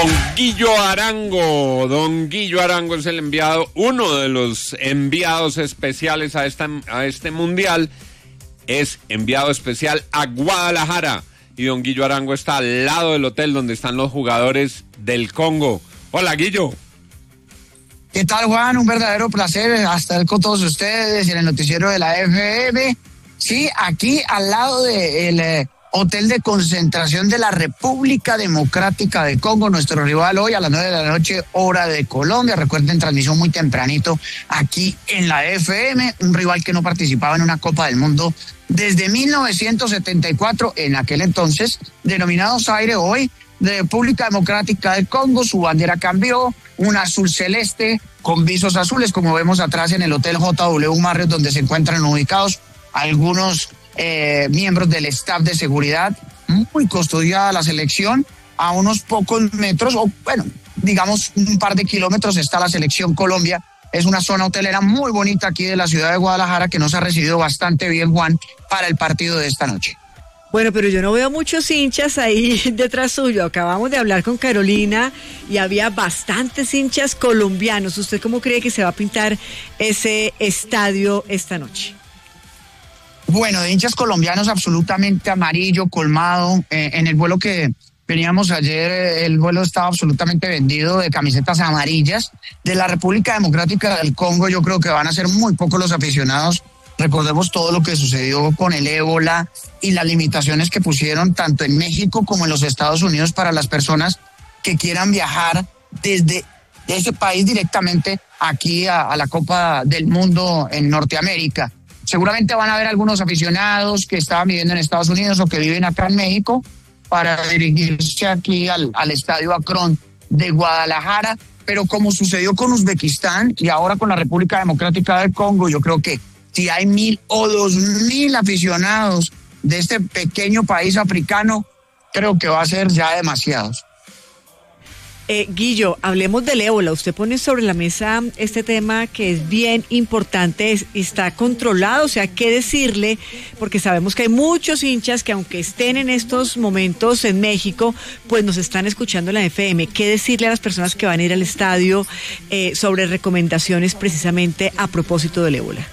Don Guillo Arango. Don Guillo Arango es el enviado, uno de los enviados especiales a este mundial. Es enviado especial a Guadalajara. Y don Guillo Arango está al lado del hotel donde están los jugadores del Congo. Hola, Guillo. ¿Qué tal, Juan? Un verdadero placer estar con todos ustedes en el noticiero de la FM. Sí, aquí al lado del hotel de concentración de la República Democrática del Congo, nuestro rival hoy a las 9 de la noche, hora de Colombia. Recuerden, transmisión muy tempranito aquí en la FM, un rival que no participaba en una Copa del Mundo desde 1974, en aquel entonces, denominado Zaire, hoy de República Democrática del Congo. Su bandera cambió, un azul celeste con visos azules, como vemos atrás en el Hotel JW Marriott, donde se encuentran ubicados algunos miembros del staff de seguridad. Muy custodiada la selección. A unos pocos metros, o bueno, digamos un par de kilómetros, está la selección Colombia. Es una zona hotelera muy bonita aquí de la ciudad de Guadalajara, que nos ha recibido bastante bien, Juan, para el partido de esta noche. Bueno, pero yo no veo muchos hinchas ahí detrás suyo. Acabamos de hablar con Carolina y había bastantes hinchas colombianos. ¿Usted cómo cree que se va a pintar ese estadio esta noche? Bueno, de hinchas colombianos absolutamente amarillo, colmado. En el vuelo que veníamos ayer, el vuelo estaba absolutamente vendido de camisetas amarillas. De la República Democrática del Congo, yo creo que van a ser muy pocos los aficionados. Recordemos todo lo que sucedió con el ébola y las limitaciones que pusieron tanto en México como en los Estados Unidos para las personas que quieran viajar desde ese país directamente aquí a la Copa del Mundo en Norteamérica. Seguramente van a haber algunos aficionados que estaban viviendo en Estados Unidos o que viven acá en México para dirigirse aquí al Estadio Akron de Guadalajara, pero como sucedió con Uzbekistán y ahora con la República Democrática del Congo, yo creo que si hay 1,000 o 2,000 aficionados de este pequeño país africano, creo que va a ser ya demasiados. Guillo, hablemos del ébola. Usted pone sobre la mesa este tema que es bien importante, está controlado, o sea, ¿qué decirle? Porque sabemos que hay muchos hinchas que aunque estén en estos momentos en México, pues nos están escuchando en la FM. ¿Qué decirle a las personas que van a ir al estadio sobre recomendaciones precisamente a propósito del ébola?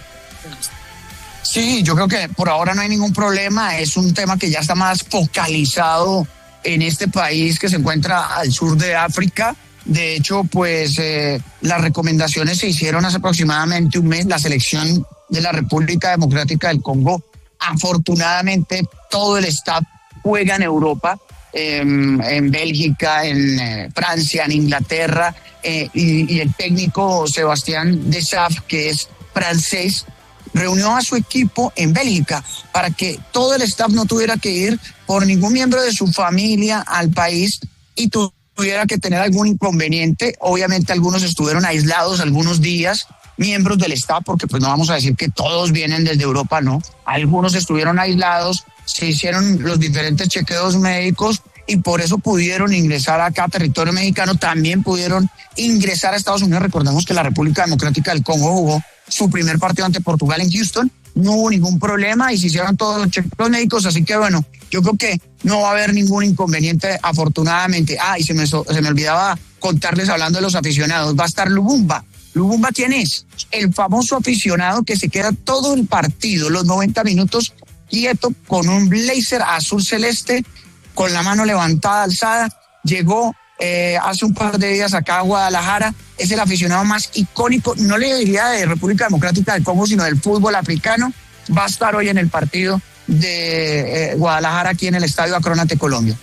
Sí, yo creo que por ahora no hay ningún problema, es un tema que ya está más focalizado en este país que se encuentra al sur de África. De hecho, pues las recomendaciones se hicieron hace aproximadamente un mes. La selección de la República Democrática del Congo, afortunadamente todo el staff juega en Europa, en Bélgica, en Francia, en Inglaterra, y el técnico Sebastián Desaff, que es francés, reunió a su equipo en Bélgica para que todo el staff no tuviera que ir por ningún miembro de su familia al país y tuviera que tener algún inconveniente. Obviamente algunos estuvieron aislados algunos días, miembros del staff, porque pues no vamos a decir que todos vienen desde Europa, no. Algunos estuvieron aislados, se hicieron los diferentes chequeos médicos y por eso pudieron ingresar acá a territorio mexicano. También pudieron ingresar a Estados Unidos. Recordemos que la República Democrática del Congo jugó su primer partido ante Portugal en Houston, no hubo ningún problema y se hicieron todos los chequeos médicos, así que bueno, yo creo que no va a haber ningún inconveniente, afortunadamente. Y se me olvidaba contarles, hablando de los aficionados, va a estar Lubumba. ¿Lubumba quién es? El famoso aficionado que se queda todo el partido, los 90 minutos, quieto, con un blazer azul celeste, con la mano levantada, alzada. Llegó hace un par de días acá a Guadalajara. Es el aficionado más icónico, no le diría de República Democrática del Congo, sino del fútbol africano. Va a estar hoy en el partido de Guadalajara aquí en el Estadio Akron ante Colombia.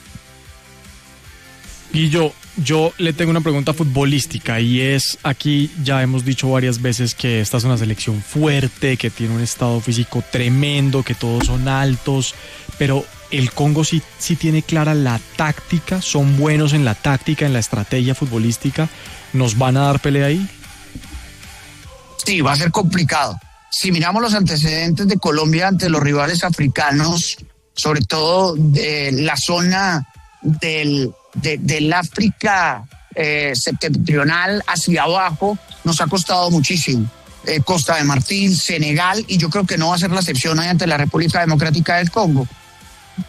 Guillo, yo le tengo una pregunta futbolística y es, aquí ya hemos dicho varias veces que esta es una selección fuerte, que tiene un estado físico tremendo, que todos son altos, pero el Congo sí tiene clara la táctica, son buenos en la táctica, en la estrategia futbolística. ¿Nos van a dar pelea ahí? Sí, va a ser complicado. Si miramos los antecedentes de Colombia ante los rivales africanos, sobre todo de la zona del África septentrional hacia abajo, nos ha costado muchísimo. Costa de Marfil, Senegal, y yo creo que no va a ser la excepción hoy ante la República Democrática del Congo.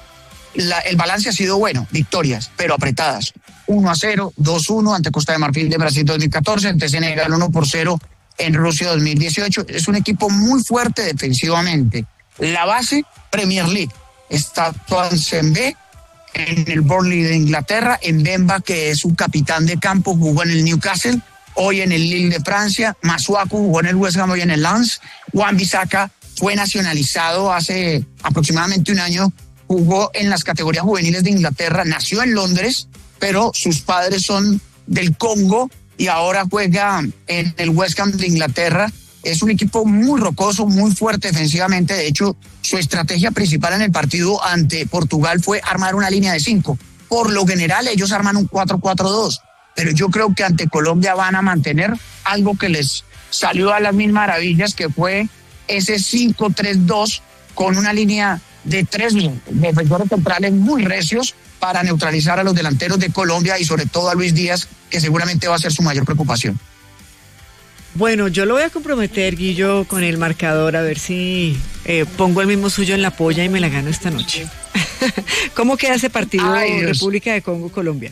el balance ha sido bueno, victorias, pero apretadas. 1-0, 2-1 ante Costa de Marfil de Brasil 2014, ante Senegal 1-0 en Rusia 2018. Es un equipo muy fuerte defensivamente. La base, Premier League. Está Tuanzembe en el Burnley de Inglaterra, en Mbemba, que es un capitán de campo, jugó en el Newcastle, hoy en el Lille de Francia. Masuaku jugó en el West Ham, hoy en el Lens. Wan-Bissaka fue nacionalizado hace aproximadamente un año, jugó en las categorías juveniles de Inglaterra, nació en Londres, pero sus padres son del Congo y ahora juega en el West Ham de Inglaterra. Es un equipo muy rocoso, muy fuerte defensivamente. De hecho, su estrategia principal en el partido ante Portugal fue armar una línea de 5. Por lo general, ellos arman un 4-4-2. Pero yo creo que ante Colombia van a mantener algo que les salió a las mil maravillas, que fue ese 5-3-2 con una línea de 3 defensores centrales muy recios para neutralizar a los delanteros de Colombia y sobre todo a Luis Díaz, que seguramente va a ser su mayor preocupación. Bueno, yo lo voy a comprometer, Guillo, con el marcador, a ver si pongo el mismo suyo en la polla y me la gano esta noche. ¿Cómo queda ese partido República de Congo-Colombia?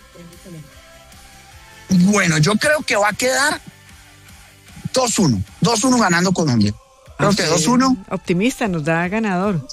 Bueno, yo creo que va a quedar 2-1. 2-1 ganando Colombia. Creo que 2-1. Optimista, nos da ganador.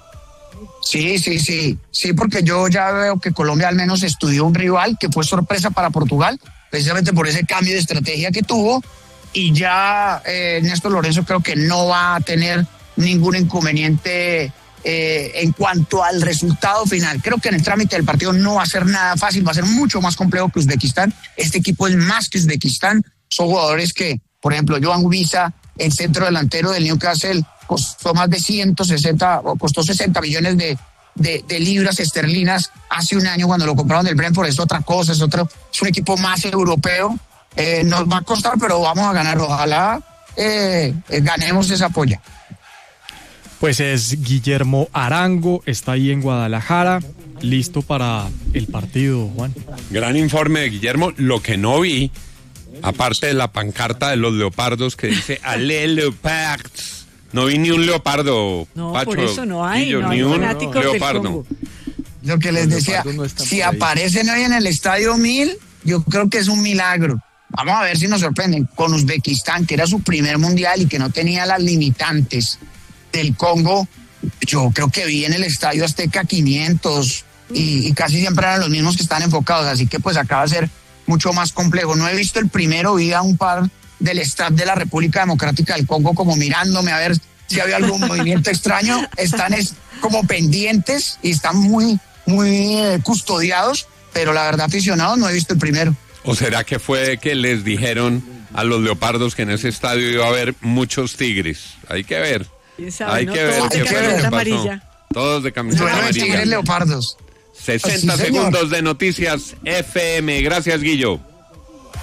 Sí, porque yo ya veo que Colombia al menos estudió un rival que fue sorpresa para Portugal, precisamente por ese cambio de estrategia que tuvo. Y ya Néstor Lorenzo creo que no va a tener ningún inconveniente en cuanto al resultado final. Creo que en el trámite del partido no va a ser nada fácil, va a ser mucho más complejo que Uzbekistán. Este equipo es más que Uzbekistán. Son jugadores que, por ejemplo, Johan Ubisa, el centro delantero del Newcastle, costó más de 60 millones de libras esterlinas hace un año cuando lo compraron del Brentford. Es otra cosa, es un equipo más europeo. Nos va a costar, pero vamos a ganar. Ojalá ganemos esa polla. Pues es Guillermo Arango, está ahí en Guadalajara, listo para el partido, Juan. Gran informe de Guillermo. Lo que no vi, aparte de la pancarta de los leopardos que dice Ale Leopards, no vi ni un leopardo. No, Pacho, por eso no hay, Guillo, no ni hay un fanáticos del leopardo. Congo. Lo que les decía, si aparecen hoy en el Estadio 1000, yo creo que es un milagro. Vamos a ver si nos sorprenden con Uzbekistán, que era su primer mundial y que no tenía las limitantes del Congo. Yo creo que vi en el Estadio Azteca 500 y casi siempre eran los mismos que están enfocados, así que pues acaba de ser mucho más complejo. No he visto el primero, vi a un par del staff de la República Democrática del Congo como mirándome a ver si había algún movimiento extraño. Están como pendientes y están muy custodiados, pero la verdad, aficionados, no he visto el primero. ¿O será que fue que les dijeron a los leopardos que en ese estadio iba a haber muchos tigres? Hay que ver. Hay que ver qué fue lo que pasó. Todos de camiseta amarilla. Tigres leopardos. 60 segundos de noticias FM. Gracias, Guillo.